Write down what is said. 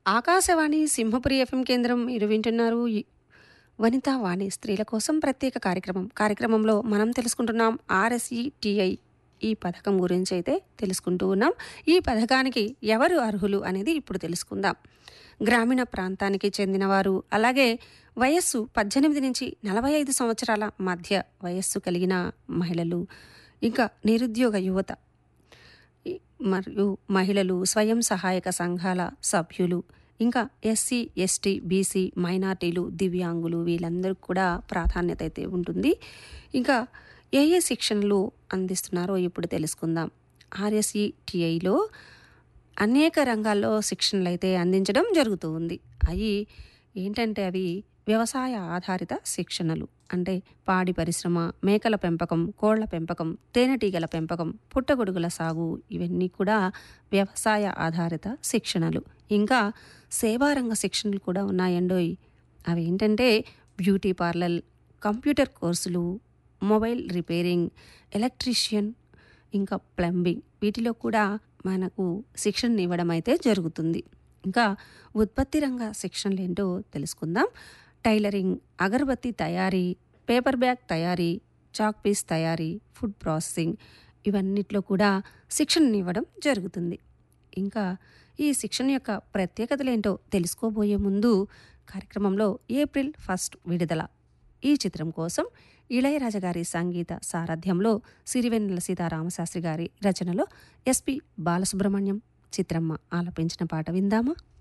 Akashvani Simhapuri FM కేంద్రం మీరు వింటున్నారు వనితా వాణి స్త్రీల కోసం ప్రత్యేక కార్యక్రమంలో మనం తెలుసుకుంటున్నాం RSETI ఈ పథకం గురించి అయితే తెలుసుకుంటూ ఉన్నాం. ఈ పథకానికి ఎవరు అర్హులు అనేది ఇప్పుడు తెలుసుకుందాం. గ్రామీణ ప్రాంతానికి చెందినవారు, అలాగే వయస్సు 18 నుంచి 45 సంవత్సరాల మధ్య వయస్సు కలిగిన మహిళలు, ఇంకా నిరుద్యోగ యువత మరియు మహిళలు, స్వయం సహాయక సంఘాల సభ్యులు, ఇంకా SC, ST, BC, మైనార్టీలు, దివ్యాంగులు వీళ్ళందరికీ కూడా ప్రాధాన్యత అయితే ఉంటుంది. ఇంకా ఏ శిక్షణలు అందిస్తున్నారో ఇప్పుడు తెలుసుకుందాం. RSETIలో అనేక రంగాల్లో శిక్షణలు అయితే అందించడం జరుగుతూ ఉంది. అవి వ్యవసాయ ఆధారిత శిక్షణలు, అంటే పాడి పరిశ్రమ, మేకల పెంపకం, కోళ్ల పెంపకం, తేనెటీగల పెంపకం, పుట్టగొడుగుల సాగు, ఇవన్నీ కూడా వ్యవసాయ ఆధారిత శిక్షణలు. ఇంకా సేవారంగ శిక్షణలు కూడా ఉన్నాయండోయ్. అవి ఏంటంటే బ్యూటీ పార్లర్, కంప్యూటర్ కోర్సులు, మొబైల్ రిపేరింగ్, ఎలక్ట్రీషియన్, ఇంకా ప్లంబింగ్, వీటిలో కూడా మనకు శిక్షణ ఇవ్వడం అయితే జరుగుతుంది. ఇంకా ఉత్పత్తి రంగ శిక్షణలు ఏంటో తెలుసుకుందాం. టైలరింగ్, అగరబత్తి తయారీ, పేపర్ బ్యాగ్ తయారీ, చాక్ పీస్ తయారీ, ఫుడ్ ప్రాసెసింగ్, ఇవన్నిట్లో కూడా శిక్షణను ఇవ్వడం జరుగుతుంది. ఇంకా ఈ శిక్షణ యొక్క ప్రత్యేకతలు ఏంటో తెలుసుకోబోయే ముందు కార్యక్రమంలో ఏప్రిల్ 1 విడుదల ఈ చిత్రం కోసం ఇళయరాజా గారి సంగీత సారథ్యంలో సిరివెన్నెల సీతారామశాస్త్రి గారి రచనలో SP బాలసుబ్రహ్మణ్యం, చిత్రమ్మ ఆలపించిన పాట విందామా?